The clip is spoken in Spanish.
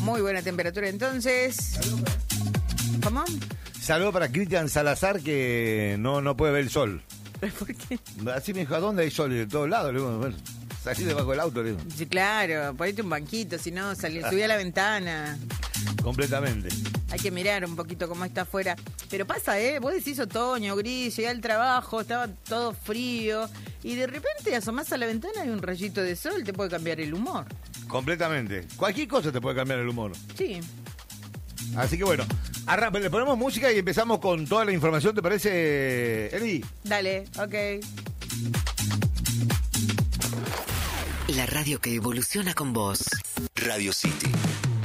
Muy buena temperatura entonces. ¿Cómo? Saludo para Cristian Salazar, que no puede ver el sol. ¿Por qué? Así me dijo, ¿a dónde hay sol? De todos lados. Le digo, bueno, salí debajo del auto. Le digo. Sí, claro, ponete un banquito, si no, subí a la ventana. Completamente. Hay que mirar un poquito cómo está afuera. Pero pasa, vos decís otoño, gris, llegué al trabajo, estaba todo frío, y de repente asomás a la ventana y un rayito de sol te puede cambiar el humor. Completamente. Cualquier cosa te puede cambiar el humor. Sí. Así que bueno, le ponemos música y empezamos con toda la información, ¿te parece, Eli? Dale, ok. La radio que evoluciona con vos. Radio City.